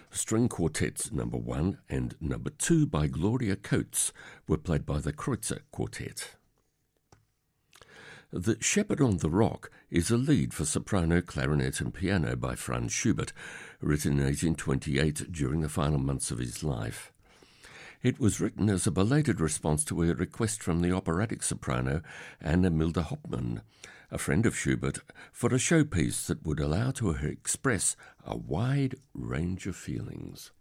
String Quartets No. 1 and No. 2 by Gloria Coates were played by the Kreutzer Quartet. The Shepherd on the Rock is a lead for soprano, clarinet and piano by Franz Schubert, written in 1828 during the final months of his life. It was written as a belated response to a request from the operatic soprano Anna Milde Hauptmann, a friend of Schubert, for a showpiece that would allow her to express a wide range of feelings.